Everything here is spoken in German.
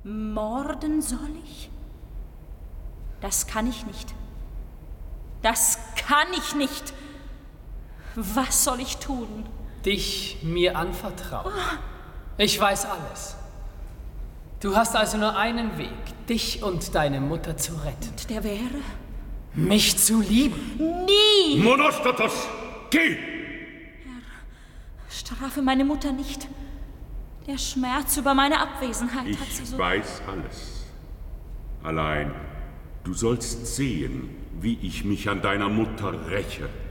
Morden soll ich? Das kann ich nicht. Das kann ich nicht. Was soll ich tun? Dich mir anvertrauen. Ich weiß alles. Du hast also nur einen Weg, dich und deine Mutter zu retten. Und der wäre? Mich zu lieben. Nie! Monostatos, geh! Herr, strafe meine Mutter nicht. Der Schmerz über meine Abwesenheit hat sie so... Ich weiß alles. Allein, du sollst sehen, wie ich mich an deiner Mutter räche.